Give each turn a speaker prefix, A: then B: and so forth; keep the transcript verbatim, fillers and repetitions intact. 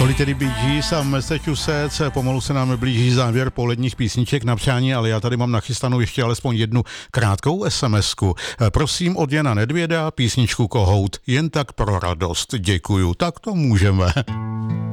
A: Tolik tedy Bee Gees a Massachusetts. Pomalu se nám blíží závěr poledních písniček na přání, ale já tady mám nachystanou ještě alespoň jednu krátkou SMSku. Prosím od Jana Nedvěda písničku Kohout, jen tak pro radost. Děkuju, tak to můžeme.